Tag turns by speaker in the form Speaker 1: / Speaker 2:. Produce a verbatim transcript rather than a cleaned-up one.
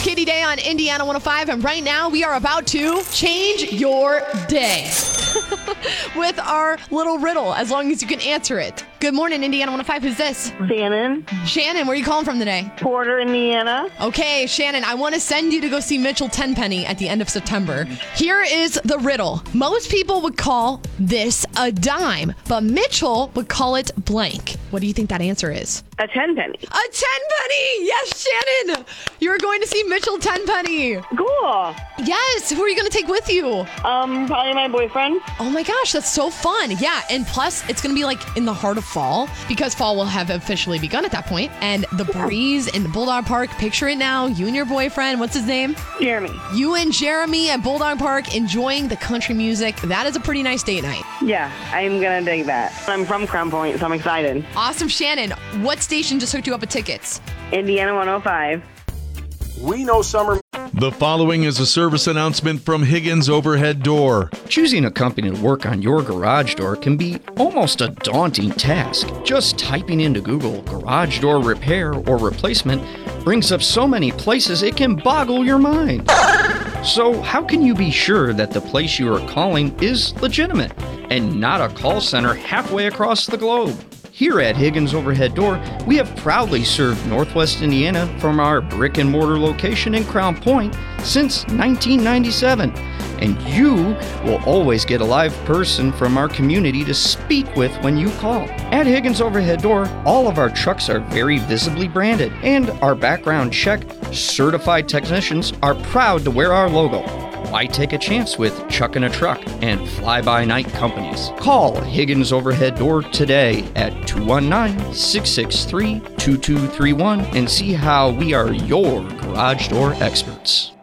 Speaker 1: It's Katie Day on Indiana one oh five, and right now we are about to change your day with our little riddle, as long as you can answer it. Good morning, Indiana one oh five. Who's this?
Speaker 2: Shannon.
Speaker 1: Shannon, where are you calling from today?
Speaker 2: Porter, Indiana.
Speaker 1: Okay, Shannon, I want to send you to go see Mitchell Tenpenny at the end of September. Here is the riddle. Most people would call this a dime, but Mitchell would call it blank. What do you think that answer is?
Speaker 2: A tenpenny.
Speaker 1: A tenpenny! Yes, Shannon! You're going to see Mitchell Tenpenny.
Speaker 2: Cool.
Speaker 1: Yes, who are you going to take with you?
Speaker 2: Um, probably my boyfriend.
Speaker 1: Oh my gosh, that's so fun. Yeah, and plus it's going to be like in the heart of fall, because fall will have officially begun at that point. And the breeze in the Bulldog Park, picture it now, you and your boyfriend, what's his name?
Speaker 2: Jeremy.
Speaker 1: You and Jeremy at Bulldog Park enjoying the country music. That is a pretty nice date night.
Speaker 2: Yeah, I'm gonna dig that. I'm from Crown Point, so I'm excited.
Speaker 1: Awesome, Shannon. What station just hooked you up with tickets?
Speaker 2: Indiana one oh five.
Speaker 3: We know summer.
Speaker 4: The following is a service announcement from Higgins Overhead Door.
Speaker 5: Choosing a company to work on your garage door can be almost a daunting task. Just typing into Google garage door repair or replacement brings up so many places it can boggle your mind. So how can you be sure that the place you are calling is legitimate and not a call center halfway across the globe? Here at Higgins Overhead Door, we have proudly served Northwest Indiana from our brick and mortar location in Crown Point since nineteen ninety-seven. And you will always get a live person from our community to speak with when you call. At Higgins Overhead Door, all of our trucks are very visibly branded, and our background check certified technicians are proud to wear our logo. Why take a chance with Chuck in a Truck and Fly By Night companies? Call Higgins Overhead Door today at two one nine, six six three, two two three one and see how we are your garage door experts.